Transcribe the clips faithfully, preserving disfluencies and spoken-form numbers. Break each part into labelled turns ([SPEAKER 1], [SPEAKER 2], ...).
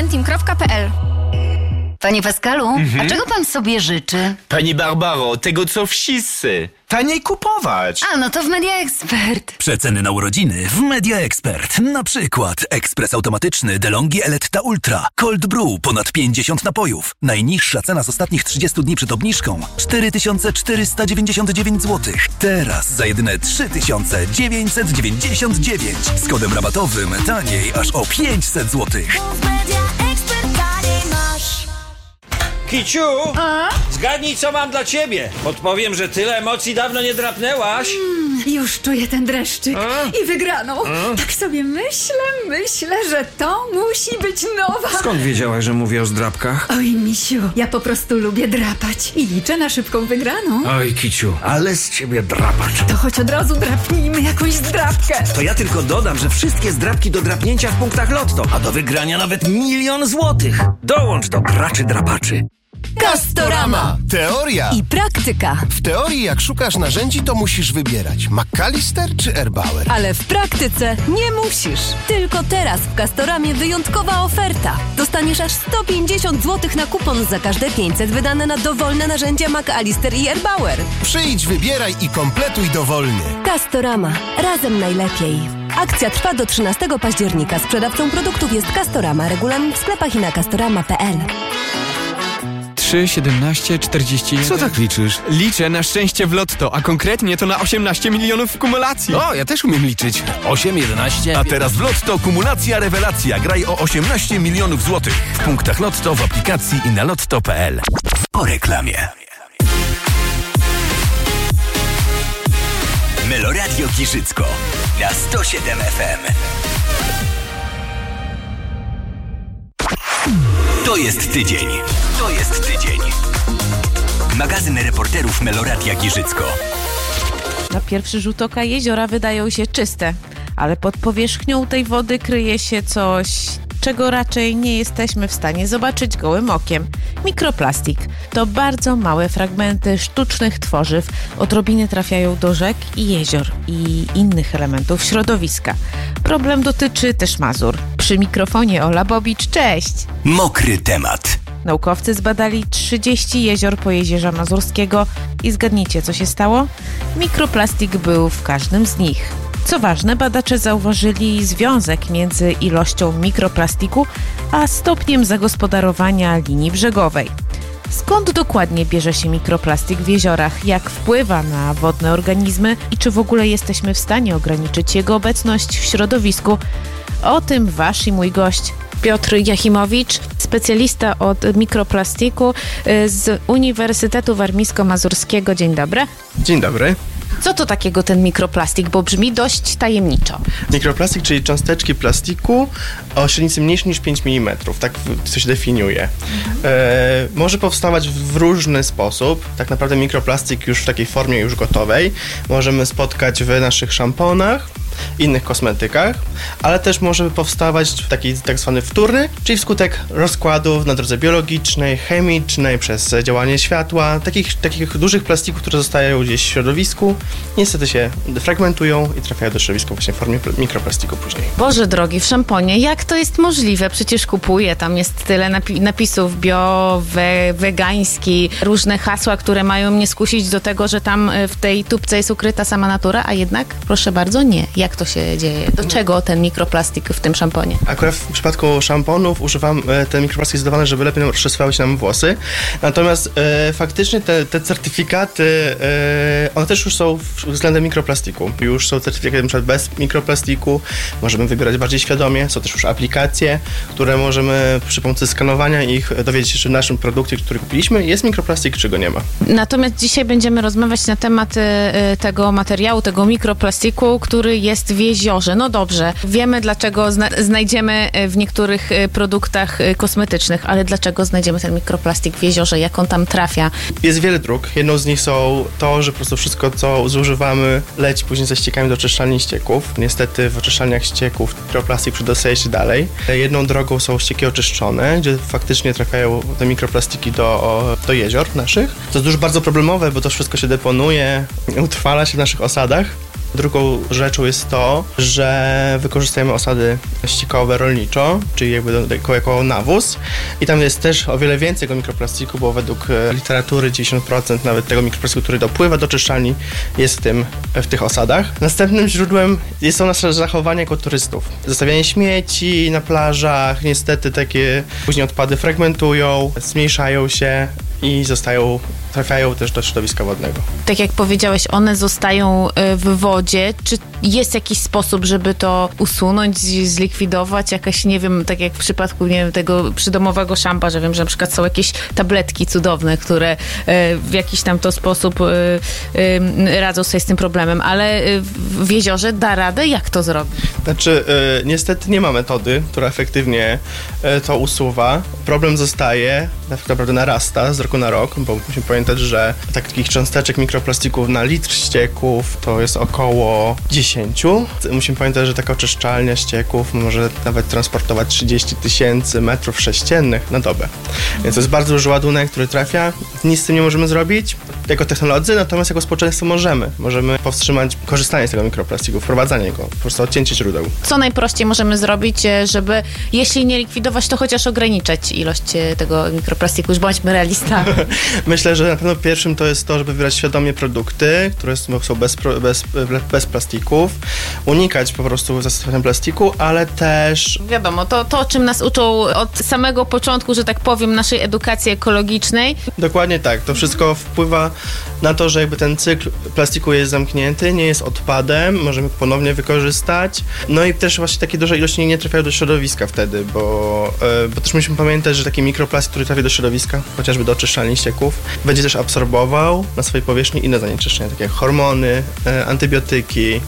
[SPEAKER 1] Plentim kropka pe el.
[SPEAKER 2] Panie Pascalu, mhm. a czego pan sobie życzy?
[SPEAKER 3] Pani Barbaro, tego co wszyscy. Taniej kupować.
[SPEAKER 2] A, no to w Media Expert.
[SPEAKER 4] Przeceny na urodziny w Media Expert. Na przykład ekspres automatyczny DeLonghi Eletta Ultra. Cold Brew, ponad pięćdziesiąt napojów. Najniższa cena z ostatnich trzydziestu dni przed obniżką cztery tysiące czterysta dziewięćdziesiąt dziewięć złotych. Teraz za jedyne trzy tysiące dziewięćset dziewięćdziesiąt dziewięć. Z kodem rabatowym taniej aż o pięćset złotych.
[SPEAKER 5] Kiciu,
[SPEAKER 1] A?
[SPEAKER 5] zgadnij, co mam dla ciebie. Podpowiem, że tyle emocji dawno nie drapnęłaś.
[SPEAKER 1] Mm, już czuję ten dreszczyk.
[SPEAKER 5] A?
[SPEAKER 1] I wygraną.
[SPEAKER 5] A?
[SPEAKER 1] Tak sobie myślę, myślę, że to musi być nowa.
[SPEAKER 5] Skąd wiedziałaś, że mówię o zdrapkach?
[SPEAKER 1] Oj, misiu, ja po prostu lubię drapać i liczę na szybką wygraną.
[SPEAKER 5] Oj, Kiciu, ale z ciebie drapacz.
[SPEAKER 1] To choć od razu drapnijmy jakąś zdrapkę.
[SPEAKER 5] To ja tylko dodam, że wszystkie zdrapki do drapnięcia w punktach Lotto, a do wygrania nawet milion złotych. Dołącz do graczy drapaczy.
[SPEAKER 6] Castorama. Teoria
[SPEAKER 2] I praktyka.
[SPEAKER 6] W teorii, jak szukasz narzędzi, to musisz wybierać McAllister czy Erbauer.
[SPEAKER 2] Ale w praktyce nie musisz. Tylko teraz w Castoramie wyjątkowa oferta. Dostaniesz aż sto pięćdziesiąt złotych na kupon za każde pięćset wydane na dowolne narzędzia McAllister i Erbauer.
[SPEAKER 6] Przyjdź, wybieraj i kompletuj dowolnie.
[SPEAKER 2] Castorama. Razem najlepiej. Akcja trwa do trzynastego października. Sprzedawcą produktów jest Castorama. Regulamin w sklepach i na castorama kropka pe el.
[SPEAKER 7] trzy, siedemnaście, czterdzieści jeden.
[SPEAKER 8] Co tak liczysz?
[SPEAKER 7] Liczę na szczęście w Lotto, a konkretnie to na osiemnaście milionów w kumulacji.
[SPEAKER 8] O, ja też umiem liczyć. osiem, jedenaście.
[SPEAKER 4] A teraz w Lotto kumulacja rewelacja. Graj o osiemnaście milionów złotych. W punktach Lotto, w aplikacji i na lotto kropka pe el. Po reklamie. Meloradio Giżycko na sto siedem F M. To jest tydzień. To jest tydzień. Magazyn reporterów Meloradia Giżycko.
[SPEAKER 9] Na pierwszy rzut oka jeziora wydają się czyste, ale pod powierzchnią tej wody kryje się coś, czego raczej nie jesteśmy w stanie zobaczyć gołym okiem. Mikroplastik. To bardzo małe fragmenty sztucznych tworzyw. Odrobiny trafiają do rzek i jezior i innych elementów środowiska. Problem dotyczy też Mazur. Przy mikrofonie Ola Bobicz, cześć!
[SPEAKER 4] Mokry temat.
[SPEAKER 9] Naukowcy zbadali trzydzieści jezior Pojezierza Mazurskiego i zgadnijcie, co się stało? Mikroplastik był w każdym z nich. Co ważne, badacze zauważyli związek między ilością mikroplastiku a stopniem zagospodarowania linii brzegowej. Skąd dokładnie bierze się mikroplastik w jeziorach, jak wpływa na wodne organizmy i czy w ogóle jesteśmy w stanie ograniczyć jego obecność w środowisku? O tym wasz i mój gość Piotr Jachimowicz, specjalista od mikroplastiku z Uniwersytetu Warmińsko-Mazurskiego. Dzień dobry.
[SPEAKER 10] Dzień dobry.
[SPEAKER 9] Co to takiego ten mikroplastik, bo brzmi dość tajemniczo.
[SPEAKER 10] Mikroplastik, czyli cząsteczki plastiku o średnicy mniejszej niż pięć milimetrów, tak to się definiuje. E, może powstawać w różny sposób. Tak naprawdę mikroplastik już w takiej formie już gotowej możemy spotkać w naszych szamponach, innych kosmetykach, ale też może powstawać taki tak zwany wtórny, czyli wskutek rozkładów na drodze biologicznej, chemicznej, przez działanie światła, takich, takich dużych plastików, które zostają gdzieś w środowisku, niestety się fragmentują i trafiają do środowiska właśnie w formie mikroplastiku później.
[SPEAKER 9] Boże drogi, w szamponie, jak to jest możliwe? Przecież kupuję, tam jest tyle napi- napisów bio, we, wegański, różne hasła, które mają mnie skusić do tego, że tam w tej tubce jest ukryta sama natura, a jednak, proszę bardzo, nie. Jak to się dzieje? Do czego ten mikroplastik w tym szamponie?
[SPEAKER 10] Akurat w przypadku szamponów używam ten mikroplastik zdawany, żeby lepiej rozczesywały się nam włosy. Natomiast e, faktycznie te, te certyfikaty, e, one też już są względem mikroplastiku. Już są certyfikaty na przykład bez mikroplastiku. Możemy wybierać bardziej świadomie. Są też już aplikacje, które możemy przy pomocy skanowania ich dowiedzieć się, czy w naszym produkcie, który kupiliśmy, jest mikroplastik, czy go nie ma.
[SPEAKER 9] Natomiast dzisiaj będziemy rozmawiać na temat e, tego materiału, tego mikroplastiku, który jest w jeziorze. No dobrze, wiemy dlaczego zna- znajdziemy w niektórych produktach kosmetycznych, ale dlaczego znajdziemy ten mikroplastik w jeziorze? Jak on tam trafia?
[SPEAKER 10] Jest wiele dróg. Jedną z nich są to, że po prostu wszystko, co zużywamy, leci później ze ściekami do oczyszczalni ścieków. Niestety w oczyszczalniach ścieków mikroplastik przedostaje się dalej. Jedną drogą są ścieki oczyszczone, gdzie faktycznie trafiają te mikroplastiki do, do jezior naszych. To jest już bardzo problemowe, bo to wszystko się deponuje, utrwala się w naszych osadach. Drugą rzeczą jest to, że wykorzystujemy osady ściekowe rolniczo, czyli jakby do, jako, jako nawóz i tam jest też o wiele więcej tego mikroplastiku, bo według literatury dziewięćdziesiąt procent nawet tego mikroplastiku, który dopływa do czyszczalni, jest w, tym, w tych osadach. Następnym źródłem jest to nasze zachowanie jako turystów. Zostawianie śmieci na plażach, niestety takie później odpady fragmentują, zmniejszają się i zostają, trafiają też do środowiska wodnego.
[SPEAKER 9] Tak jak powiedziałeś, one zostają w wodzie. Czy jest jakiś sposób, żeby to usunąć, zlikwidować? Jakaś, nie wiem, tak jak w przypadku, nie wiem, tego przydomowego szampa, że wiem, że na przykład są jakieś tabletki cudowne, które w jakiś tam to sposób radzą sobie z tym problemem, ale w jeziorze da radę? Jak to zrobić?
[SPEAKER 10] Znaczy, niestety nie ma metody, która efektywnie to usuwa. Problem zostaje, tak naprawdę narasta z roku na rok, bo musimy pamiętać, że takich cząsteczek mikroplastików na litr ścieków to jest około dziesięć. Musimy pamiętać, że taka oczyszczalnia ścieków może nawet transportować trzydzieści tysięcy metrów sześciennych na dobę. Więc to jest bardzo duży ładunek, który trafia. Nic z tym nie możemy zrobić jako technolodzy, natomiast jako społeczeństwo możemy. Możemy powstrzymać korzystanie z tego mikroplastiku, wprowadzanie go, po prostu odcięcie źródeł.
[SPEAKER 9] Co najprościej możemy zrobić, żeby jeśli nie likwidować, to chociaż ograniczać ilość tego mikroplastiku? Już bądźmy realistami.
[SPEAKER 10] Myślę, że na pewno pierwszym to jest to, żeby wybierać świadomie produkty, które są bez, bez, bez plastików, unikać po prostu zastosowania plastiku, ale też...
[SPEAKER 9] Wiadomo, to, to o czym nas uczą od samego początku, że tak powiem, naszej edukacji ekologicznej.
[SPEAKER 10] Dokładnie tak. To wszystko wpływa na to, że jakby ten cykl plastiku jest zamknięty, nie jest odpadem, możemy ponownie wykorzystać. No i też właśnie takie duże ilości nie trafiają do środowiska wtedy, bo, yy, bo też musimy pamiętać, że taki mikroplastik, który trafia do środowiska, chociażby do oczyszczalni ścieków, będzie też absorbował na swojej powierzchni inne zanieczyszczenia, takie jak hormony, yy, antybiotyki.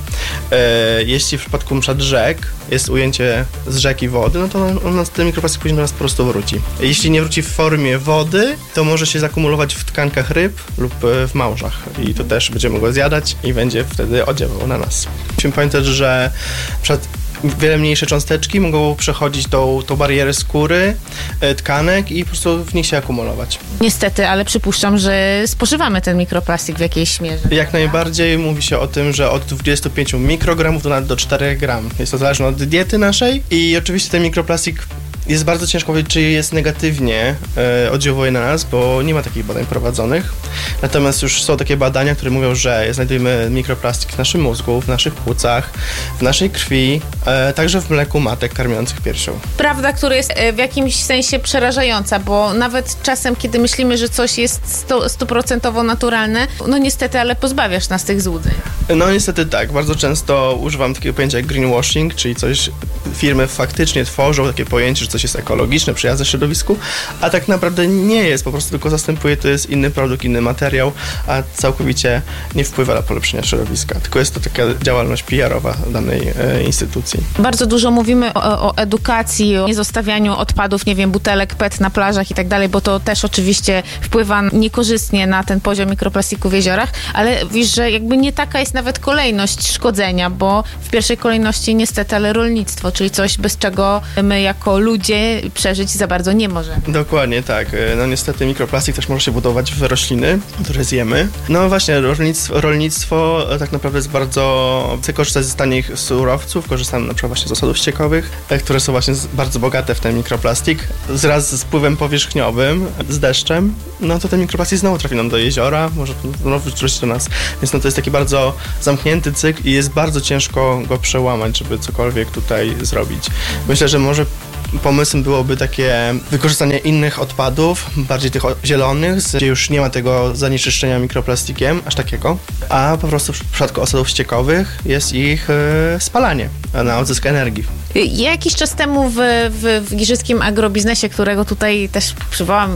[SPEAKER 10] E, jeśli w przypadku np. rzek jest ujęcie z rzeki wody, no to on, on, ten mikroplastik później do nas po prostu wróci. Jeśli nie wróci w formie wody, to może się zakumulować w tkankach ryb lub w małżach i to też będziemy go zjadać i będzie wtedy oddziaływał na nas. Musimy pamiętać, że przed wiele mniejsze cząsteczki mogą przechodzić tą, tą barierę skóry, tkanek i po prostu w nich się akumulować.
[SPEAKER 9] Niestety, ale przypuszczam, że spożywamy ten mikroplastik w jakiejś mierze.
[SPEAKER 10] Jak najbardziej mówi się o tym, że od dwudziestu pięciu mikrogramów do nawet do czterech gram. Jest to zależne od diety naszej i oczywiście ten mikroplastik jest bardzo ciężko powiedzieć, czy jest negatywnie e, oddziałuje na nas, bo nie ma takich badań prowadzonych. Natomiast już są takie badania, które mówią, że znajdujemy mikroplastik w naszym mózgu, w naszych płucach, w naszej krwi, e, także w mleku matek karmiących piersią.
[SPEAKER 9] Prawda, która jest w jakimś sensie przerażająca, bo nawet czasem, kiedy myślimy, że coś jest stuprocentowo naturalne, no niestety, ale pozbawiasz nas tych złudzeń.
[SPEAKER 10] No niestety tak. Bardzo często używam takiego pojęcia jak greenwashing, czyli coś, firmy faktycznie tworzą takie pojęcie, że coś jest ekologiczne, przyjazne środowisku, a tak naprawdę nie jest, po prostu tylko zastępuje, to jest inny produkt, inny materiał, a całkowicie nie wpływa na polepszenie środowiska, tylko jest to taka działalność P R owa danej e, instytucji.
[SPEAKER 9] Bardzo dużo mówimy o, o edukacji, o niezostawianiu odpadów, nie wiem, butelek P E T na plażach i tak dalej, bo to też oczywiście wpływa niekorzystnie na ten poziom mikroplastiku w jeziorach, ale wiesz, że jakby nie taka jest nawet kolejność szkodzenia, bo w pierwszej kolejności niestety, ale rolnictwo, czyli coś, bez czego my jako ludzie przeżyć za bardzo nie możemy.
[SPEAKER 10] Dokładnie tak. No niestety mikroplastik też może się budować w rośliny, które zjemy. No właśnie, rolnictwo, rolnictwo tak naprawdę jest bardzo... Chce korzystać z tanich surowców, korzystamy na przykład właśnie z osadów ściekowych, które są właśnie bardzo bogate w ten mikroplastik. Wraz z wpływem powierzchniowym, z deszczem, no to ten mikroplastik znowu trafi nam do jeziora, może znowu wrócić do nas. Więc no to jest taki bardzo zamknięty cykl i jest bardzo ciężko go przełamać, żeby cokolwiek tutaj zrobić. Myślę, że może pomysłem byłoby takie wykorzystanie innych odpadów, bardziej tych zielonych, gdzie już nie ma tego zanieczyszczenia mikroplastikiem, aż takiego, a po prostu w przypadku osadów ściekowych jest ich e, spalanie na odzysk energii.
[SPEAKER 9] Ja jakiś czas temu w, w, w Giżyckim Agrobiznesie, którego tutaj też przywołam,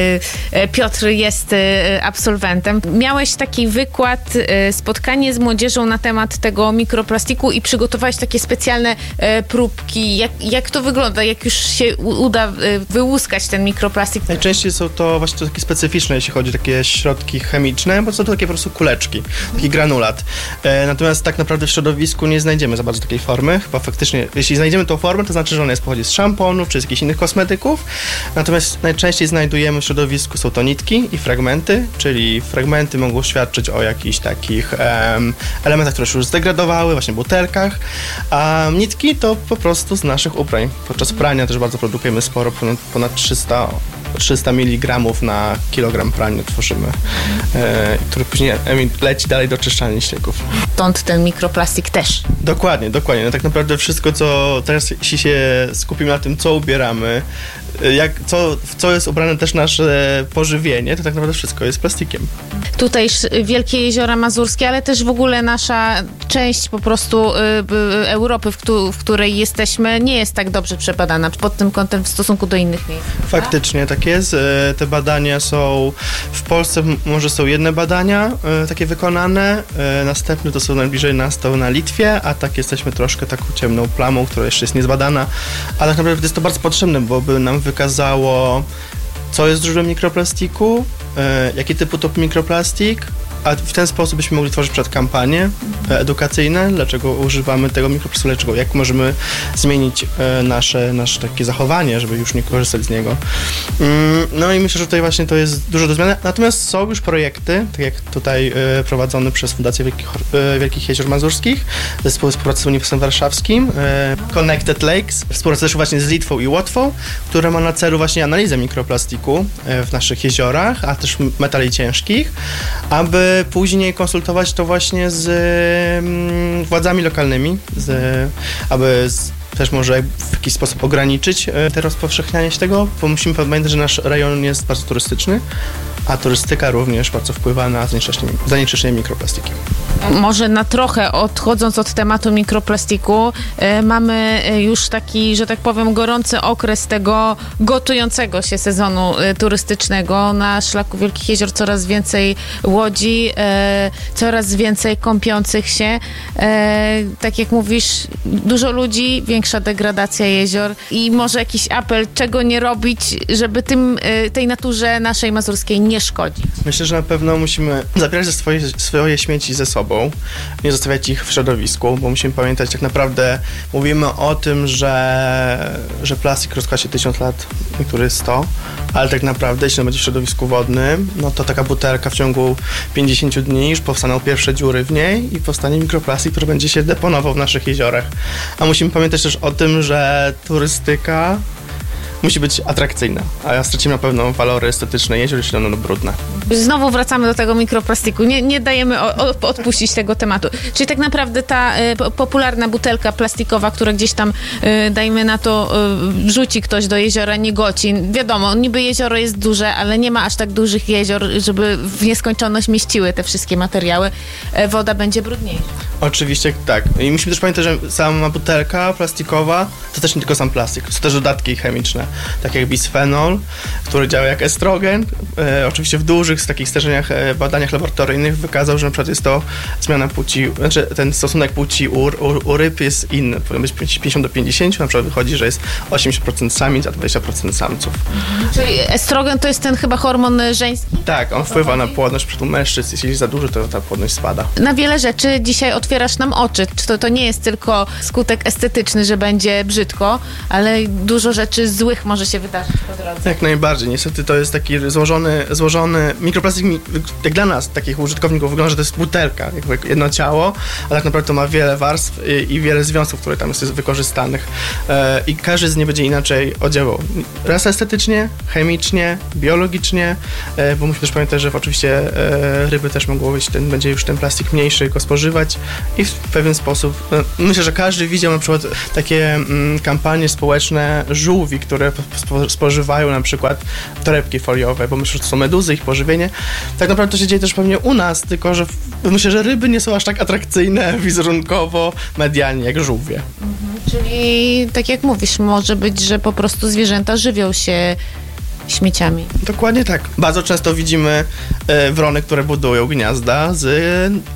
[SPEAKER 9] yy, Piotr jest yy, absolwentem, miałeś taki wykład, yy, spotkanie z młodzieżą na temat tego mikroplastiku i przygotowałeś takie specjalne yy, próbki. Jak, jak to wygląda, jak już się uda yy, wyłuskać ten mikroplastik?
[SPEAKER 10] Najczęściej są to właśnie to takie specyficzne, jeśli chodzi o takie środki chemiczne, bo są to takie po prostu kuleczki, taki granulat. Yy, natomiast tak naprawdę w środowisku nie znajdziemy za bardzo takiej formy, chyba faktycznie, jeśli znajdziemy tą formę, to znaczy, że ona jest pochodzi z szamponów czy z jakichś innych kosmetyków. Natomiast najczęściej znajdujemy w środowisku są to nitki i fragmenty, czyli fragmenty mogą świadczyć o jakichś takich um, elementach, które się już zdegradowały, właśnie butelkach, a nitki to po prostu z naszych ubrań. Podczas prania też bardzo produkujemy sporo, ponad, ponad trzysta miligramów na kilogram prania tworzymy, e, który później leci dalej do czyszczalni ścieków.
[SPEAKER 9] Stąd ten mikroplastik też.
[SPEAKER 10] Dokładnie, dokładnie. No tak naprawdę wszystko, co teraz, jeśli się skupimy na tym, co ubieramy, jak, co, w co jest ubrane też nasze pożywienie, to tak naprawdę wszystko jest plastikiem.
[SPEAKER 9] Tutaj Wielkie Jeziora Mazurskie, ale też w ogóle nasza część po prostu y, y, Europy, w, tu, w której jesteśmy, nie jest tak dobrze przebadana pod tym kątem w stosunku do innych miejsc.
[SPEAKER 10] Faktycznie tak jest. Te badania są w Polsce, może są jedne badania takie wykonane, następne to są najbliżej nas to na Litwie, a tak jesteśmy troszkę taką ciemną plamą, która jeszcze jest niezbadana, ale tak naprawdę jest to bardzo potrzebne, bo by nam wykazało, co jest źródłem mikroplastiku, jaki typu to mikroplastik, a w ten sposób byśmy mogli tworzyć przed kampanie edukacyjne, dlaczego używamy tego mikroplastiku, dlaczego, jak możemy zmienić nasze, nasze takie zachowanie, żeby już nie korzystać z niego. No i myślę, że tutaj właśnie to jest dużo do zmiany. Natomiast są już projekty, tak jak tutaj prowadzony przez Fundację Wielkich, Wielkich Jezior Mazurskich, zespół współpracy z Uniwersytetem Warszawskim, Connected Lakes, współpraca też właśnie z Litwą i Łotwą, która ma na celu właśnie analizę mikroplastiku w naszych jeziorach, a też metali ciężkich, aby później konsultować to właśnie z mm, władzami lokalnymi, z, aby z, też może w jakiś sposób ograniczyć te rozpowszechnianie się tego, bo musimy pamiętać, że nasz rejon jest bardzo turystyczny, a turystyka również bardzo wpływa na zanieczyszczenie, zanieczyszczenie mikroplastikiem.
[SPEAKER 9] Może na trochę odchodząc od tematu mikroplastiku, y, mamy już taki, że tak powiem, gorący okres tego gotującego się sezonu y, turystycznego. Na szlaku Wielkich Jezior coraz więcej łodzi, y, coraz więcej kąpiących się. Y, tak jak mówisz, dużo ludzi, większa degradacja jezior i może jakiś apel, czego nie robić, żeby tym, y, tej naturze naszej mazurskiej nie szkodzić.
[SPEAKER 10] Myślę, że na pewno musimy zabierać ze swoje, swoje śmieci ze sobą, nie zostawiać ich w środowisku, bo musimy pamiętać, tak naprawdę mówimy o tym, że, że plastik rozkłada się tysiąc lat, niektóry sto, ale tak naprawdę, jeśli on będzie w środowisku wodnym, no to taka butelka w ciągu pięćdziesięciu dni już powstaną pierwsze dziury w niej i powstanie mikroplastik, który będzie się deponował w naszych jeziorach. A musimy pamiętać też o tym, że turystyka musi być atrakcyjna, a stracimy na pewno walory estetyczne jezior, jeśli one będą brudne.
[SPEAKER 9] Znowu wracamy do tego mikroplastiku. Nie, nie dajemy o, o, odpuścić tego tematu. Czyli tak naprawdę ta y, popularna butelka plastikowa, która gdzieś tam, y, dajmy na to, y, wrzuci ktoś do jeziora Niegocin. Wiadomo, niby jezioro jest duże, ale nie ma aż tak dużych jezior, żeby w nieskończoność mieściły te wszystkie materiały. Y, woda będzie brudniejsza.
[SPEAKER 10] Oczywiście tak. I musimy też pamiętać, że sama butelka plastikowa to też nie tylko sam plastik, są też dodatki chemiczne, tak jak bisfenol, który działa jak estrogen. E, oczywiście w dużych z takich stężeniach, e, badaniach laboratoryjnych wykazał, że na przykład jest to zmiana płci, znaczy ten stosunek płci u, u, u ryb jest inny, powinien być pięćdziesiąt do pięćdziesięciu, na przykład wychodzi, że jest osiemdziesiąt procent samic, a dwadzieścia procent samców.
[SPEAKER 9] Czyli estrogen to jest ten chyba hormon żeński?
[SPEAKER 10] Tak, on wpływa na płodność u mężczyzn, jeśli jest za dużo, to ta płodność spada.
[SPEAKER 9] Na wiele rzeczy dzisiaj otwierasz nam oczy. To, to nie jest tylko skutek estetyczny, że będzie brzydko, ale dużo rzeczy złych może się wydarzyć po drodze.
[SPEAKER 10] Jak najbardziej. Niestety to jest taki złożony, złożony mikroplastik, jak dla nas, takich użytkowników, wygląda, że to jest butelka, jakby jedno ciało, a tak naprawdę to ma wiele warstw i, i wiele związków, które tam jest wykorzystanych. E, I każdy z nich będzie inaczej oddziaływał. Raz estetycznie, chemicznie, biologicznie, e, bo musimy też pamiętać, że oczywiście e, ryby też mogą być, ten, będzie już ten plastik mniejszy, go spożywać i w pewien sposób, e, myślę, że każdy widział na przykład takie mm, kampanie społeczne żółwi, które spo, spożywają na przykład torebki foliowe, bo myślę, że to są meduzy, ich pożywienie. Tak naprawdę to się dzieje też pewnie u nas, tylko że w, myślę, że ryby nie są aż tak atrakcyjne wizerunkowo, medialnie jak żółwie.
[SPEAKER 9] Mhm. Czyli tak jak mówisz, może być, że po prostu zwierzęta żywią się śmieciami.
[SPEAKER 10] Dokładnie tak. Bardzo często widzimy e, wrony, które budują gniazda z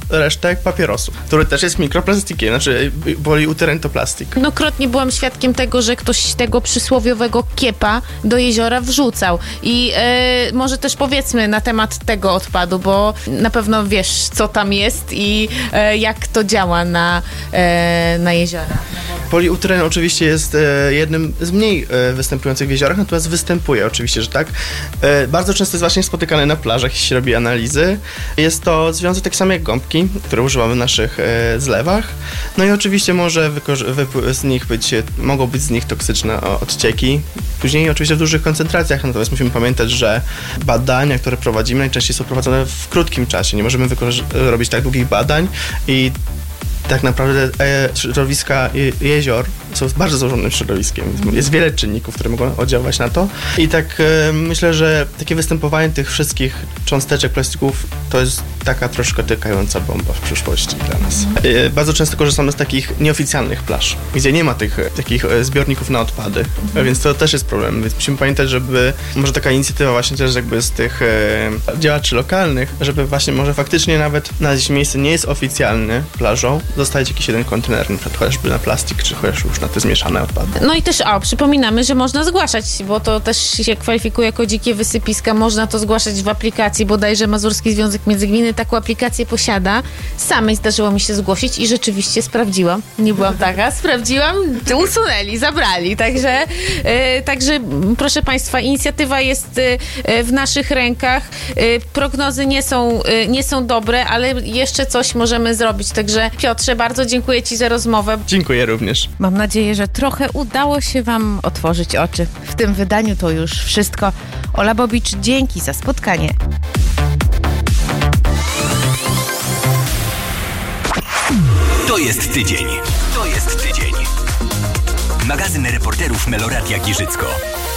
[SPEAKER 10] resztek papierosu, który też jest mikroplastikiem, znaczy poliutyren to plastik.
[SPEAKER 9] Mnokrotnie byłam świadkiem tego, że ktoś tego przysłowiowego kiepa do jeziora wrzucał. I e, może też powiedzmy na temat tego odpadu, bo na pewno wiesz, co tam jest i e, jak to działa na, e, na jeziora.
[SPEAKER 10] Poliutyren oczywiście jest e, jednym z mniej e, występujących w jeziorach, natomiast występuje oczywiście, że tak. E, bardzo często jest właśnie spotykany na plażach, jeśli się robi analizy. Jest to związek tak samo jak gąbki, które używamy w naszych e, zlewach. No i oczywiście może wypo- z nich być, mogą być z nich toksyczne odcieki. Później oczywiście w dużych koncentracjach, natomiast musimy pamiętać, że badania, które prowadzimy, najczęściej są prowadzone w krótkim czasie. Nie możemy wyko- robić tak długich badań i tak naprawdę e, środowiska je, jezior są bardzo złożonym środowiskiem. Jest wiele czynników, które mogą oddziaływać na to. I tak e, myślę, że takie występowanie tych wszystkich cząsteczek plastików to jest taka troszkę tykająca bomba w przyszłości dla nas. E, bardzo często korzystamy z takich nieoficjalnych plaż, gdzie nie ma tych takich zbiorników na odpady, mhm. więc to też jest problem. Więc musimy pamiętać, żeby może taka inicjatywa właśnie też jakby z tych e, działaczy lokalnych, żeby właśnie może faktycznie nawet na jakieś miejsce nie jest oficjalny plażą, zostawić jakiś jeden kontener, na przykład chociażby na plastik, czy chociaż już na te zmieszane odpady.
[SPEAKER 9] No i też, o, przypominamy, że można zgłaszać, bo to też się kwalifikuje jako dzikie wysypiska. Można to zgłaszać w aplikacji, bodajże Mazurski Związek Międzygminy taką aplikację posiada. Samej zdarzyło mi się zgłosić i rzeczywiście sprawdziłam. Nie byłam taka, sprawdziłam, usunęli, zabrali. Także, e, także proszę Państwa, inicjatywa jest e, w naszych rękach. E, prognozy nie są, e, nie są dobre, ale jeszcze coś możemy zrobić. Także Piotrze, bardzo dziękuję Ci za rozmowę.
[SPEAKER 10] Dziękuję również.
[SPEAKER 9] Mam nadzieję, że trochę udało się Wam otworzyć oczy. W tym wydaniu to już wszystko. Ola Bobicz, dzięki za spotkanie.
[SPEAKER 4] To jest tydzień. To jest tydzień. Magazyn reporterów Meloradia Giżycko.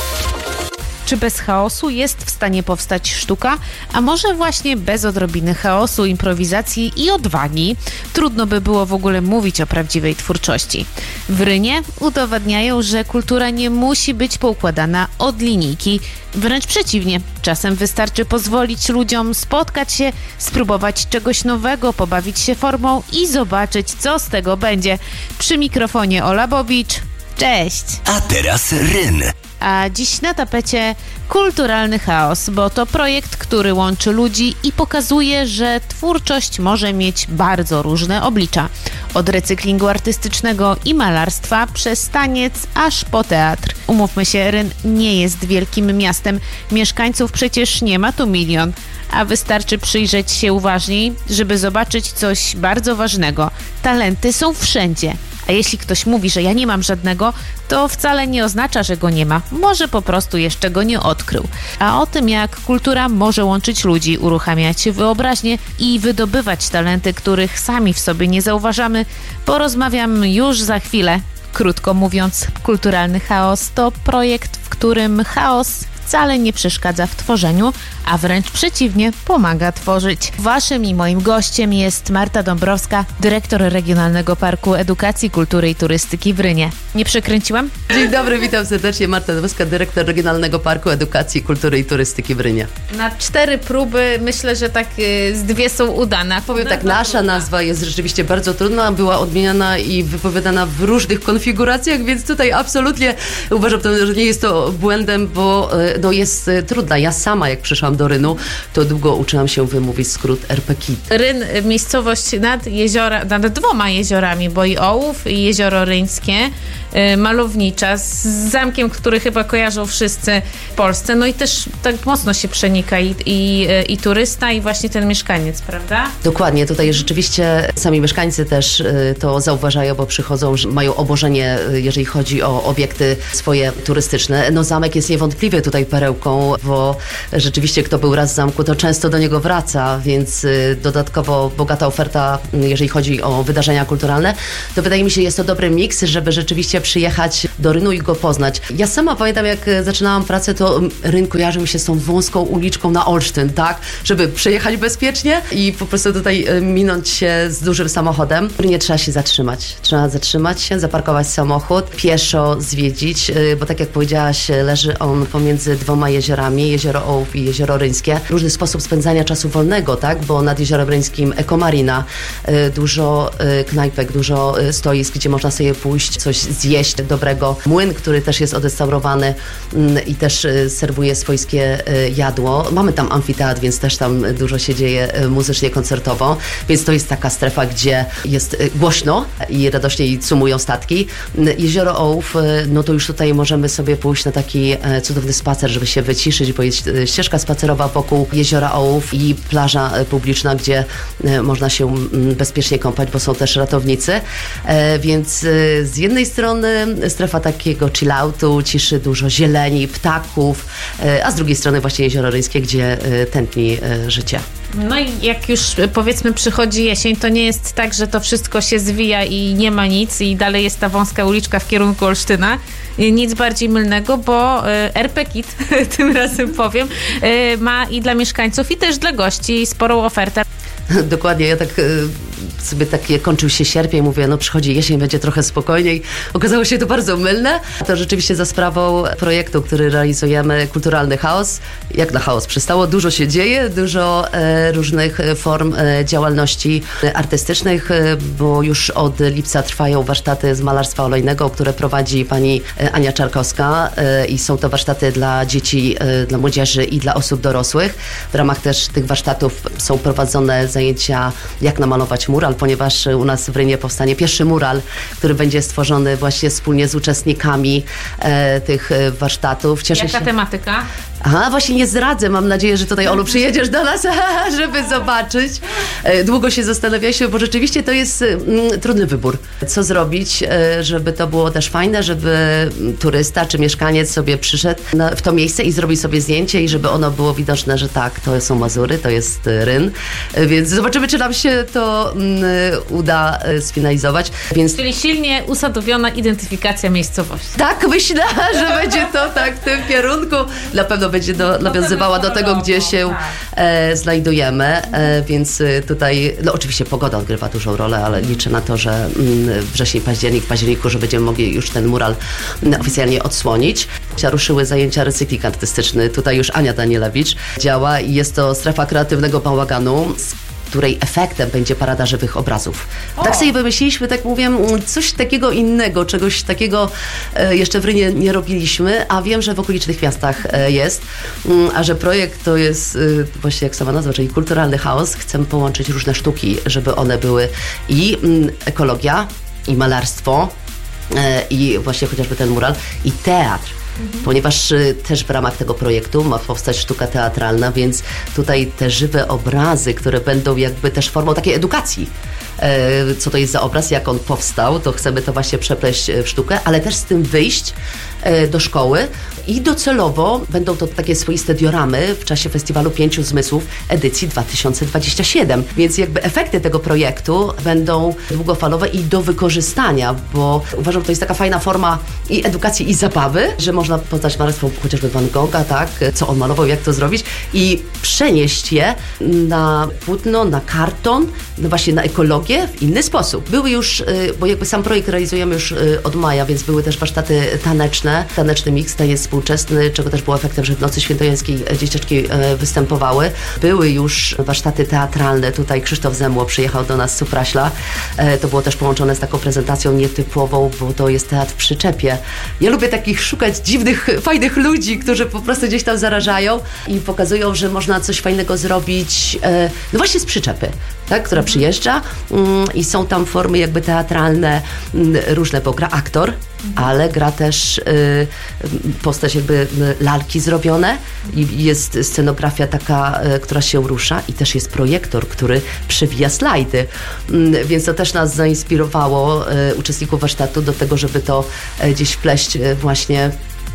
[SPEAKER 9] Czy bez chaosu jest w stanie powstać sztuka? A może właśnie bez odrobiny chaosu, improwizacji i odwagi trudno by było w ogóle mówić o prawdziwej twórczości. W Rynie udowadniają, że kultura nie musi być poukładana od linijki. Wręcz przeciwnie, czasem wystarczy pozwolić ludziom spotkać się, spróbować czegoś nowego, pobawić się formą i zobaczyć, co z tego będzie. Przy mikrofonie Ola Bobicz. Cześć!
[SPEAKER 4] A teraz Ryn.
[SPEAKER 9] A dziś na tapecie kulturalny chaos, bo to projekt, który łączy ludzi i pokazuje, że twórczość może mieć bardzo różne oblicza. Od recyklingu artystycznego i malarstwa przez taniec aż po teatr. Umówmy się, Ryn nie jest wielkim miastem. Mieszkańców przecież nie ma tu milion. A wystarczy przyjrzeć się uważniej, żeby zobaczyć coś bardzo ważnego. Talenty są wszędzie. A jeśli ktoś mówi, że ja nie mam żadnego, to wcale nie oznacza, że go nie ma. Może po prostu jeszcze go nie odkrył. A o tym, jak kultura może łączyć ludzi, uruchamiać wyobraźnię i wydobywać talenty, których sami w sobie nie zauważamy, porozmawiam już za chwilę. Krótko mówiąc, kulturalny chaos to projekt, w którym chaos wcale nie przeszkadza w tworzeniu, a wręcz przeciwnie, pomaga tworzyć. Waszym i moim gościem jest Marta Dąbrowska, dyrektor Regionalnego Parku Edukacji, Kultury i Turystyki w Rynie. Nie przekręciłam?
[SPEAKER 11] Dzień dobry, witam serdecznie. Marta Dąbrowska, dyrektor Regionalnego Parku Edukacji, Kultury i Turystyki w Rynie.
[SPEAKER 9] Na cztery próby myślę, że tak z dwie są udane.
[SPEAKER 11] Powiem tak, nasza nazwa jest rzeczywiście bardzo trudna, była odmieniana i wypowiadana w różnych konfiguracjach, więc tutaj absolutnie uważam, że nie jest to błędem, bo no, jest trudna. Ja sama, jak przyszłam do Rynu, to długo uczyłam się wymówić skrót R P K I.
[SPEAKER 9] Ryn, miejscowość nad jeziora, nad dwoma jeziorami, bo i Ołów, i Jezioro Ryńskie, yy, malownicza, z zamkiem, który chyba kojarzą wszyscy w Polsce. No i też tak mocno się przenika i, i, i turysta, i właśnie ten mieszkaniec, prawda?
[SPEAKER 11] Dokładnie. Tutaj rzeczywiście sami mieszkańcy też y, to zauważają, bo przychodzą, że mają obożenie, y, jeżeli chodzi o obiekty swoje turystyczne. No zamek jest niewątpliwie tutaj perełką, bo rzeczywiście kto był raz w zamku, to często do niego wraca, więc y, dodatkowo bogata oferta, y, jeżeli chodzi o wydarzenia kulturalne, to wydaje mi się, jest to dobry miks, żeby rzeczywiście przyjechać do Rynu i go poznać. Ja sama pamiętam, jak zaczynałam pracę, to Ryn kojarzył mi się z tą wąską uliczką na Olsztyn, tak? Żeby przejechać bezpiecznie i po prostu tutaj y, minąć się z dużym samochodem. W Rynie trzeba się zatrzymać. Trzeba zatrzymać się, zaparkować samochód, pieszo zwiedzić, y, bo tak jak powiedziałaś, leży on pomiędzy dwoma jeziorami, Jezioro Ołów i Jezioro Ryńskie. Różny sposób spędzania czasu wolnego, tak? Bo nad Jeziorem Ryńskim Ekomarina, dużo knajpek, dużo stoisk, gdzie można sobie pójść, coś zjeść dobrego. Młyn, który też jest odrestaurowany i też serwuje swojskie jadło. Mamy tam amfiteatr, więc też tam dużo się dzieje muzycznie, koncertowo, więc to jest taka strefa, gdzie jest głośno i radośnie cumują statki. Jezioro Ołów, no to już tutaj możemy sobie pójść na taki cudowny spacer, żeby się wyciszyć, bo jest ścieżka spacerowa wokół Jeziora Ołów i plaża publiczna, gdzie można się bezpiecznie kąpać, bo są też ratownicy. Więc z jednej strony strefa takiego chilloutu, ciszy, dużo zieleni, ptaków, a z drugiej strony właśnie Jezioro Ryńskie, gdzie tętni życie.
[SPEAKER 9] No i jak już powiedzmy przychodzi jesień, to nie jest tak, że to wszystko się zwija i nie ma nic i dalej jest ta wąska uliczka w kierunku Olsztyna. Nic bardziej mylnego, bo R P Kit, tym razem powiem, ma i dla mieszkańców, i też dla gości sporą ofertę.
[SPEAKER 11] Dokładnie, ja tak sobie takie, kończył się sierpień, mówię, no przychodzi jesień, będzie trochę spokojniej. Okazało się to bardzo mylne. To rzeczywiście za sprawą projektu, który realizujemy, Kulturalny Chaos. Jak na chaos przystało, dużo się dzieje, dużo e, różnych form e, działalności artystycznych, e, bo już od lipca trwają warsztaty z malarstwa olejnego, które prowadzi pani Ania Czarkowska e, i są to warsztaty dla dzieci, e, dla młodzieży i dla osób dorosłych. W ramach też tych warsztatów są prowadzone zajęcia, jak namalować mural, ponieważ u nas w Rynie powstanie pierwszy mural, który będzie stworzony właśnie wspólnie z uczestnikami e, tych warsztatów. Cieszę
[SPEAKER 9] Jaka
[SPEAKER 11] się.
[SPEAKER 9] tematyka?
[SPEAKER 11] Aha, właśnie nie zdradzę. Mam nadzieję, że tutaj, Olu, przyjedziesz do nas, żeby zobaczyć. Długo się zastanawialiśmy, bo rzeczywiście to jest mm, trudny wybór. Co zrobić, żeby to było też fajne, żeby turysta czy mieszkaniec sobie przyszedł na, w to miejsce i zrobił sobie zdjęcie i żeby ono było widoczne, że tak, to są Mazury, to jest Ryn. Więc zobaczymy, czy nam się to mm, uda sfinalizować. Więc...
[SPEAKER 9] Czyli silnie usadowiona identyfikacja miejscowości.
[SPEAKER 11] Tak, myślę, że będzie to tak w tym kierunku. Na pewno będzie do, nawiązywała do tego, gdzie się e, znajdujemy, e, więc tutaj, no oczywiście pogoda odgrywa dużą rolę, ale liczę na to, że mm, wrzesień, październik, w październiku, że będziemy mogli już ten mural mm, oficjalnie odsłonić. Ruszyły zajęcia recykling artystyczny. Tutaj już Ania Danielewicz działa i jest to strefa kreatywnego bałaganu, której efektem będzie parada żywych obrazów. O. Tak sobie wymyśliliśmy, tak mówię, coś takiego innego, czegoś takiego jeszcze w Rynie nie robiliśmy, a wiem, że w okolicznych miastach jest, a że projekt to jest właśnie jak sama nazwa, czyli kulturalny chaos. Chcemy połączyć różne sztuki, żeby one były i ekologia, i malarstwo, i właśnie chociażby ten mural, i teatr. Ponieważ y, też w ramach tego projektu ma powstać sztuka teatralna, więc tutaj te żywe obrazy, które będą jakby też formą takiej edukacji, e, co to jest za obraz, jak on powstał, to chcemy to właśnie przepleść w sztukę, ale też z tym wyjść e, do szkoły i docelowo będą to takie swoiste dioramy w czasie Festiwalu Pięciu Zmysłów edycji dwa tysiące dwudziestej siódmej. Więc jakby efekty tego projektu będą długofalowe i do wykorzystania, bo uważam, że to jest taka fajna forma i edukacji, i zabawy, że można poznać malarstwo chociażby Van Gogha, tak, co on malował, jak to zrobić i przenieść je na płótno, na karton, no właśnie na ekologię w inny sposób. Były już, bo jakby sam projekt realizujemy już od maja, więc były też warsztaty taneczne, taneczny mix, taniec współczesny, czego też było efektem, że w Nocy Świętojańskiej dzieciaczki występowały. Były już warsztaty teatralne, tutaj Krzysztof Zemło przyjechał do nas z Supraśla. To było też połączone z taką prezentacją nietypową, bo to jest teatr w przyczepie. Ja lubię takich szukać dziwnych, fajnych ludzi, którzy po prostu gdzieś tam zarażają i pokazują, że można coś fajnego zrobić, no właśnie z przyczepy, tak, która przyjeżdża i są tam formy jakby teatralne różne, bo gra aktor, ale gra też y, postać jakby lalki zrobione i jest scenografia taka, y, która się rusza i też jest projektor, który przewija slajdy, y, więc to też nas zainspirowało, y, uczestników warsztatu, do tego, żeby to y, gdzieś wpleść y, właśnie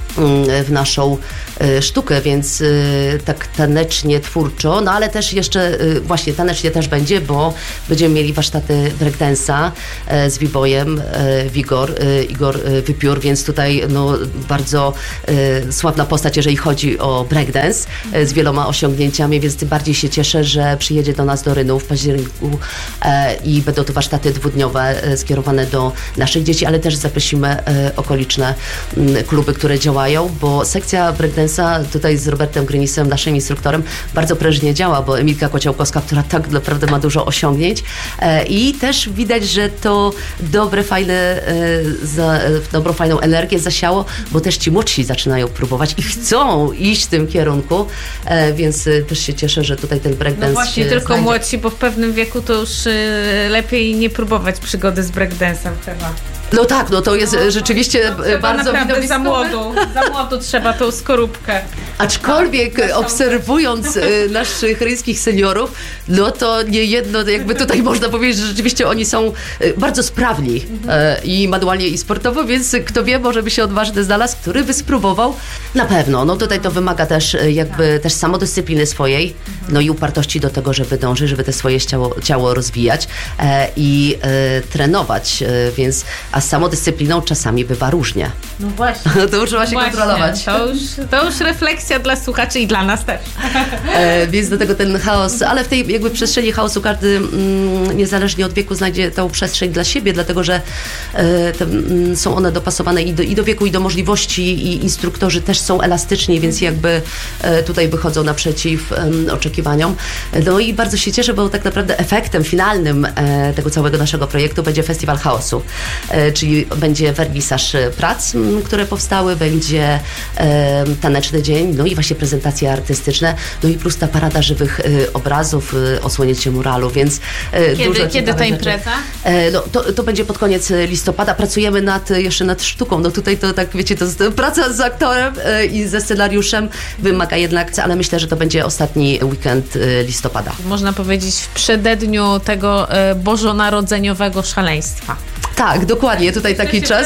[SPEAKER 11] w naszą y, sztukę, więc y, tak tanecznie, twórczo, no ale też jeszcze y, właśnie tanecznie też będzie, bo będziemy mieli warsztaty breakdance'a y, z B-boyem, y, Wigor, y, Igor y, Wypiór, więc tutaj no, bardzo y, sławna postać, jeżeli chodzi o breakdance, y, z wieloma osiągnięciami, więc tym bardziej się cieszę, że przyjedzie do nas do Rynu w październiku y, i będą to warsztaty dwudniowe y, skierowane do naszych dzieci, ale też zaprosimy y, okoliczne y, kluby, które działają działają, bo sekcja breakdance'a tutaj z Robertem Grynisem, naszym instruktorem, bardzo prężnie działa, bo Emilka Kociołkowska, która tak naprawdę ma dużo osiągnięć e, i też widać, że to dobre, fajne, e, za, dobrą, fajną energię zasiało, bo też ci młodsi zaczynają próbować i chcą iść w tym kierunku, e, więc e, też się cieszę, że tutaj ten breakdance
[SPEAKER 9] No właśnie,
[SPEAKER 11] się
[SPEAKER 9] tylko
[SPEAKER 11] znajdzie.
[SPEAKER 9] młodsi, bo w pewnym wieku to już y, lepiej nie próbować przygody z breakdance'em chyba.
[SPEAKER 11] No tak, no to jest
[SPEAKER 9] No,
[SPEAKER 11] rzeczywiście
[SPEAKER 9] to trzeba
[SPEAKER 11] bardzo
[SPEAKER 9] naprawdę za
[SPEAKER 11] widowiskowe.
[SPEAKER 9] młodu, za młodu trzeba tą skorupkę.
[SPEAKER 11] Aczkolwiek
[SPEAKER 9] Tak,
[SPEAKER 11] obserwując y, naszych ryjskich seniorów, no to nie jedno, jakby tutaj można powiedzieć, że rzeczywiście oni są y, bardzo sprawni y, i manualnie i sportowo, więc kto wie, może by się odważny znalazł, który by spróbował. Na pewno, no tutaj to wymaga też y, jakby też samodyscypliny swojej, no i upartości do tego, żeby dążyć, żeby te swoje ciało, ciało rozwijać e, i e, trenować, e, więc a z samodyscypliną czasami bywa różnie.
[SPEAKER 9] No właśnie.
[SPEAKER 11] To już trzeba się
[SPEAKER 9] Właśnie,
[SPEAKER 11] kontrolować.
[SPEAKER 9] To już, to już refleksja dla słuchaczy i dla nas też.
[SPEAKER 11] E, więc do tego ten chaos, ale w tej jakby przestrzeni chaosu każdy mm, niezależnie od wieku znajdzie tą przestrzeń dla siebie, dlatego że e, te, mm, są one dopasowane i do, i do wieku, i do możliwości, i instruktorzy też są elastyczni, więc jakby e, tutaj wychodzą naprzeciw e, oczekiwaniom. No i bardzo się cieszę, bo tak naprawdę efektem finalnym e, tego całego naszego projektu będzie Festiwal Chaosu, e, czyli będzie wernisaż prac, m, które powstały, będzie e, taneczny dzień, no i właśnie prezentacje artystyczne, no i plus ta parada żywych e, obrazów, e, osłonięcie muralu, więc e,
[SPEAKER 9] Kiedy,
[SPEAKER 11] dużo
[SPEAKER 9] kiedy ta
[SPEAKER 11] ciekawych
[SPEAKER 9] impreza?
[SPEAKER 11] rzeczy. E, no, to, to będzie pod koniec listopada. Pracujemy nad, jeszcze nad sztuką. No tutaj to tak, wiecie, to jest praca z aktorem e, i ze scenariuszem wymaga jednak, ale myślę, że to będzie ostatni weekend e, listopada.
[SPEAKER 9] Można powiedzieć w przededniu tego e, bożonarodzeniowego szaleństwa.
[SPEAKER 11] Tak, dokładnie, tutaj taki czas.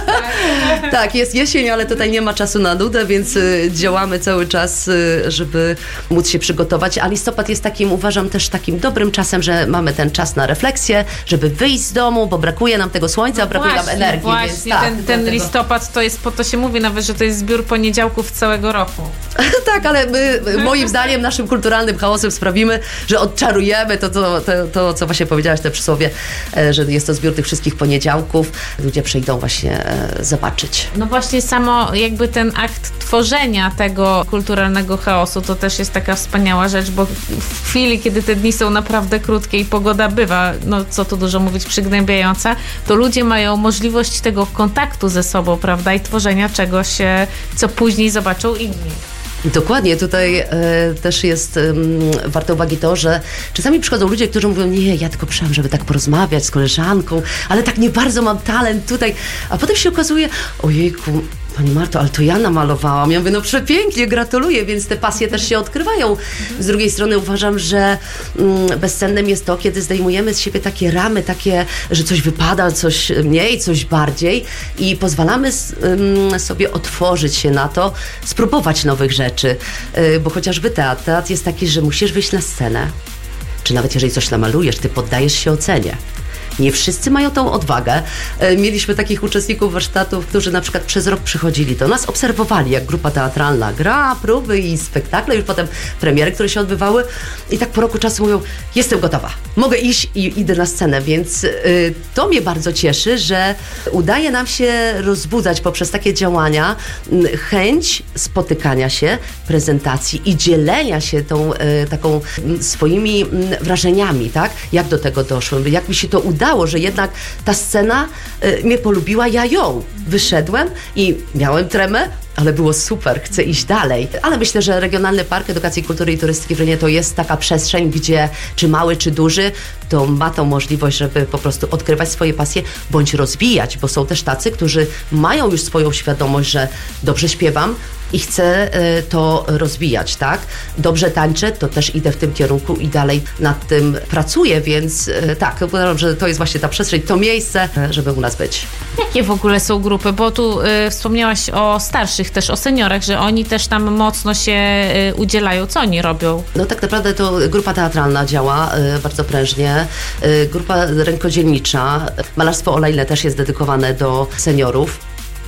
[SPEAKER 11] Tak, jest jesień, ale tutaj nie ma czasu na nudę, więc y, działamy cały czas, y, żeby móc się przygotować. A listopad jest takim, uważam, też takim dobrym czasem, że mamy ten czas na refleksję, żeby wyjść z domu, bo brakuje nam tego słońca,
[SPEAKER 9] No
[SPEAKER 11] brakuje
[SPEAKER 9] właśnie,
[SPEAKER 11] nam energii.
[SPEAKER 9] Właśnie,
[SPEAKER 11] więc tak,
[SPEAKER 9] ten, ten
[SPEAKER 11] dlatego...
[SPEAKER 9] listopad to jest, po to się mówi nawet, że to jest zbiór poniedziałków całego roku.
[SPEAKER 11] Tak, ale my, moim zdaniem, naszym kulturalnym chaosem sprawimy, że odczarujemy to, to, to, to co właśnie powiedziałaś, te przysłowie, e, że jest to zbiór tych wszystkich poniedziałków. Ludzie przyjdą właśnie e, zobaczyć.
[SPEAKER 9] No właśnie samo jakby ten akt tworzenia tego kulturalnego chaosu to też jest taka wspaniała rzecz, bo w chwili, kiedy te dni są naprawdę krótkie i pogoda bywa, no co tu dużo mówić, przygnębiająca, to ludzie mają możliwość tego kontaktu ze sobą, prawda, i tworzenia czegoś, e, co później zobaczą inni.
[SPEAKER 11] Dokładnie, tutaj e, też jest e, warte uwagi to, że czasami przychodzą ludzie, którzy mówią, nie, ja tylko przyszłam, żeby tak porozmawiać z koleżanką, ale tak nie bardzo mam talent tutaj, a potem się okazuje, ojejku, Pani Marto, ale to ja namalowałam. Ja mówię, no przepięknie, gratuluję, więc te pasje też się odkrywają. Z drugiej strony uważam, że mm, bezcennym jest to, kiedy zdejmujemy z siebie takie ramy, takie, że coś wypada, coś mniej, coś bardziej i pozwalamy s, ym, sobie otworzyć się na to, spróbować nowych rzeczy, yy, bo chociażby teatr, teatr jest taki, że musisz wyjść na scenę, czy nawet jeżeli coś namalujesz, ty poddajesz się ocenie. Nie wszyscy mają tą odwagę. Mieliśmy takich uczestników warsztatów, którzy na przykład przez rok przychodzili do nas, obserwowali, jak grupa teatralna gra, próby i spektakle, już potem premiery, które się odbywały i tak po roku czasu mówią, jestem gotowa, mogę iść i idę na scenę, więc y, to mnie bardzo cieszy, że udaje nam się rozbudzać poprzez takie działania y, chęć spotykania się, prezentacji i dzielenia się tą y, taką y, swoimi y, wrażeniami, tak? Jak do tego doszłem, jak mi się to udało, że jednak ta scena y, mnie polubiła, ja ją. Wyszedłem i miałem tremę, ale było super, chcę iść dalej. Ale myślę, że Regionalny Park Edukacji, Kultury i Turystyki w Rynie to jest taka przestrzeń, gdzie czy mały, czy duży, to ma tą możliwość, żeby po prostu odkrywać swoje pasje, bądź rozwijać, bo są też tacy, którzy mają już swoją świadomość, że dobrze śpiewam i chcę y, to rozwijać, tak? Dobrze tańczę, to też idę w tym kierunku i dalej nad tym pracuję, więc y, tak, uważam, że to jest właśnie ta przestrzeń, to miejsce, y, żeby u nas być.
[SPEAKER 9] Jakie w ogóle są grupy? Bo tu y, wspomniałaś o starszych, też o seniorach, że oni też tam mocno się y, udzielają. Co oni robią?
[SPEAKER 11] No tak naprawdę to grupa teatralna działa y, bardzo prężnie, y, grupa rękodzielnicza, malarstwo olejne też jest dedykowane do seniorów.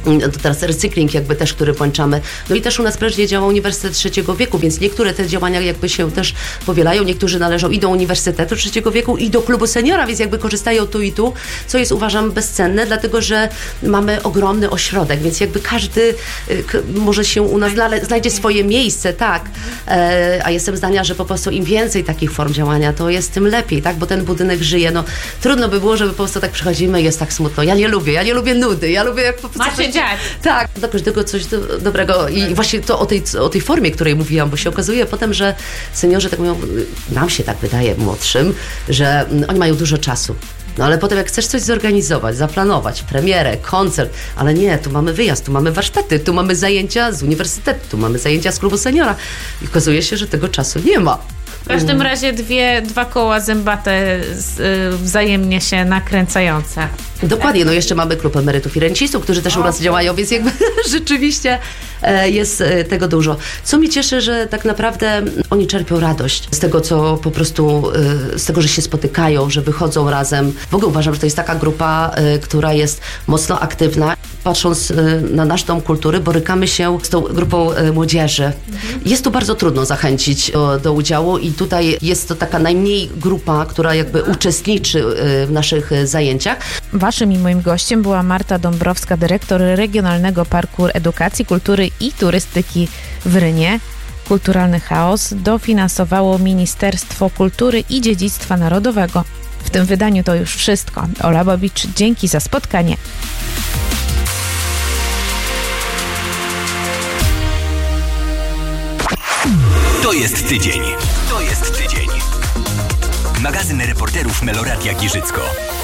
[SPEAKER 11] to teraz recykling jakby też, który włączamy. No i też u nas prężnie działa Uniwersytet Trzeciego Wieku, więc niektóre te działania jakby się też powielają, niektórzy należą i do Uniwersytetu Trzeciego Wieku i do Klubu Seniora, więc jakby korzystają tu i tu, co jest uważam bezcenne, dlatego że mamy ogromny ośrodek, więc jakby każdy k- może się u nas znale- znajdzie swoje miejsce, tak, e, a jestem zdania, że po prostu im więcej takich form działania, to jest tym lepiej, tak, bo ten budynek żyje, no trudno by było, żeby po prostu tak przychodzimy i jest tak smutno. Ja nie lubię, ja nie lubię nudy, ja lubię jak po prostu...
[SPEAKER 9] Ma się dziać.
[SPEAKER 11] Tak, do każdego coś do, dobrego i właśnie to o tej, o tej formie, której mówiłam, bo się okazuje potem, że seniorzy tak mówią, nam się tak wydaje, młodszym, że mm, oni mają dużo czasu. No ale potem jak chcesz coś zorganizować, zaplanować, premierę, koncert, ale nie, tu mamy wyjazd, tu mamy warsztaty, tu mamy zajęcia z uniwersytetu, tu mamy zajęcia z klubu seniora i okazuje się, że tego czasu nie ma.
[SPEAKER 9] W każdym razie dwie, dwa koła zębate z, y, wzajemnie się nakręcające.
[SPEAKER 11] Dokładnie, no jeszcze mamy klub emerytów i rencistów, którzy też u nas działają, więc jakby rzeczywiście e, jest e, tego dużo. Co mnie cieszy, że tak naprawdę oni czerpią radość z tego, co po prostu, e, z tego, że się spotykają, że wychodzą razem. W ogóle uważam, że to jest taka grupa, e, która jest mocno aktywna. Patrząc e, na nasz Dom Kultury, borykamy się z tą grupą e, młodzieży. Mhm. Jest tu bardzo trudno zachęcić o, do udziału i tutaj jest to taka najmniej grupa, która jakby uczestniczy e, w naszych e, zajęciach.
[SPEAKER 9] Waszym i moim gościem była Marta Dąbrowska, dyrektor Regionalnego Parku Edukacji, Kultury i Turystyki w Rynie. Kulturalny chaos dofinansowało Ministerstwo Kultury i Dziedzictwa Narodowego. W tym wydaniu to już wszystko. Ola Bobicz, dzięki za spotkanie.
[SPEAKER 4] To jest tydzień. To jest tydzień. Magazyn reporterów Meloradia Giżycko.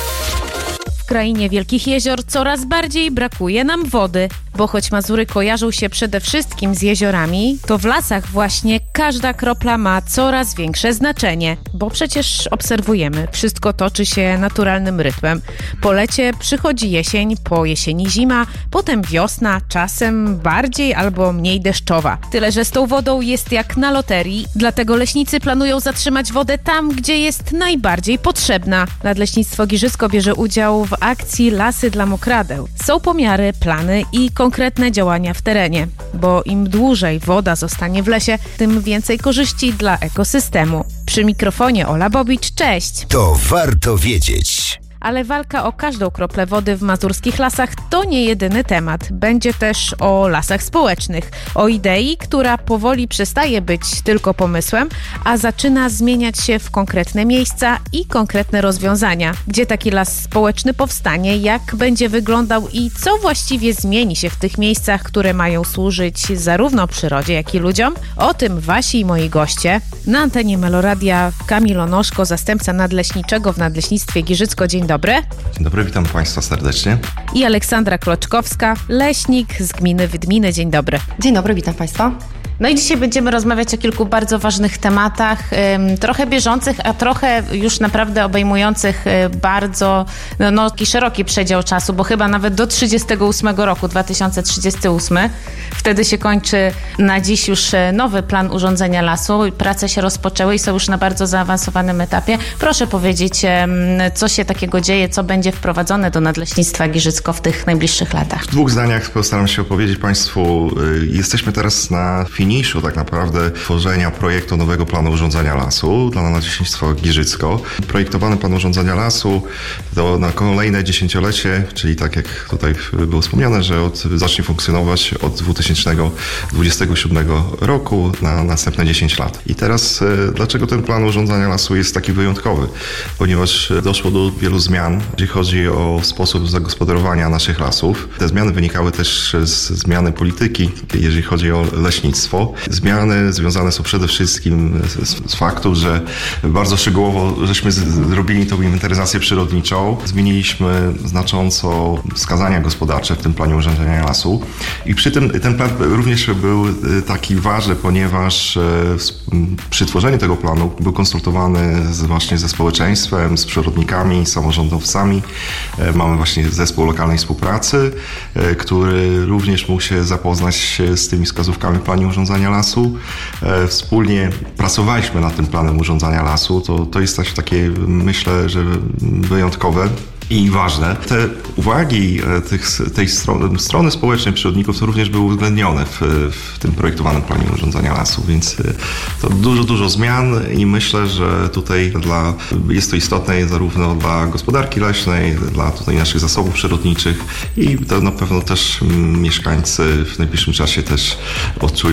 [SPEAKER 9] W krainie wielkich jezior coraz bardziej brakuje nam wody, bo choć Mazury kojarzą się przede wszystkim z jeziorami, to w lasach właśnie każda kropla ma coraz większe znaczenie, bo przecież obserwujemy, wszystko toczy się naturalnym rytmem. Po lecie przychodzi jesień, po jesieni zima, potem wiosna, czasem bardziej albo mniej deszczowa. Tyle, że z tą wodą jest jak na loterii, dlatego leśnicy planują zatrzymać wodę tam, gdzie jest najbardziej potrzebna. Nadleśnictwo Giżycko bierze udział w akcji Lasy dla Mokradeł. Są pomiary, plany i konkretne działania w terenie, bo im dłużej woda zostanie w lesie, tym więcej korzyści dla ekosystemu. Przy mikrofonie Ola Bobicz, cześć!
[SPEAKER 12] To warto wiedzieć.
[SPEAKER 9] Ale walka o każdą kroplę wody w mazurskich lasach to nie jedyny temat. Będzie też o lasach społecznych, o idei, która powoli przestaje być tylko pomysłem, a zaczyna zmieniać się w konkretne miejsca i konkretne rozwiązania. Gdzie taki las społeczny powstanie, jak będzie wyglądał i co właściwie zmieni się w tych miejscach, które mają służyć zarówno przyrodzie, jak i ludziom? O tym wasi i moi goście. Na antenie Meloradia Kamil Onoszko, zastępca nadleśniczego w Nadleśnictwie Giżycko. Dzień dobry.
[SPEAKER 13] Dzień dobry, witam Państwa serdecznie.
[SPEAKER 9] I Aleksandra Kloczkowska, leśnik z gminy Wydminy. Dzień dobry.
[SPEAKER 14] Dzień dobry, witam Państwa.
[SPEAKER 9] No i dzisiaj będziemy rozmawiać o kilku bardzo ważnych tematach, ym, trochę bieżących, a trochę już naprawdę obejmujących y, bardzo no, no, taki szeroki przedział czasu, bo chyba nawet do trzydziestego ósmego roku, dwa tysiące trzydziesty ósmy. Wtedy się kończy na dziś już nowy plan urządzenia lasu. Prace się rozpoczęły i są już na bardzo zaawansowanym etapie. Proszę powiedzieć, ym, co się takiego dzieje, co będzie wprowadzone do Nadleśnictwa Giżycko w tych najbliższych latach.
[SPEAKER 13] W dwóch zdaniach postaram się opowiedzieć Państwu. Y, jesteśmy teraz na finiszu tak naprawdę tworzenia projektu nowego planu urządzenia lasu dla Nadleśnictwa Giżycko. Projektowany plan urządzenia lasu to na kolejne dziesięciolecie, czyli tak jak tutaj było wspomniane, że od, zacznie funkcjonować od dwa tysiące dwudziestego siódmego roku na następne dziesięć lat. I teraz dlaczego ten plan urządzenia lasu jest taki wyjątkowy? Ponieważ doszło do wielu zmian, jeśli chodzi o sposób zagospodarowania naszych lasów. Te zmiany wynikały też z zmiany polityki, jeżeli chodzi o leśnictwo. Zmiany związane są przede wszystkim z, z faktu, że bardzo szczegółowo żeśmy zrobili tą inwentaryzację przyrodniczą. Zmieniliśmy znacząco wskazania gospodarcze w tym planie urządzenia lasu i przy tym ten plan również był taki ważny, ponieważ przy tworzeniu tego planu był konsultowany z, właśnie ze społeczeństwem, z przyrodnikami, samorządowcami. Mamy właśnie zespół lokalnej współpracy, który również mógł się zapoznać z tymi wskazówkami w planie urządzania lasu. Wspólnie pracowaliśmy nad tym planem urządzania lasu. To, to jest też takie, myślę, że wyjątkowe. i ważne. Te uwagi tych, tej strony, strony społecznej przyrodników to również były uwzględnione w, w tym projektowanym planie urządzania lasu, więc to dużo, dużo zmian i myślę, że tutaj dla, jest to istotne zarówno dla gospodarki leśnej, dla tutaj naszych zasobów przyrodniczych i to na pewno też mieszkańcy w najbliższym czasie też odczują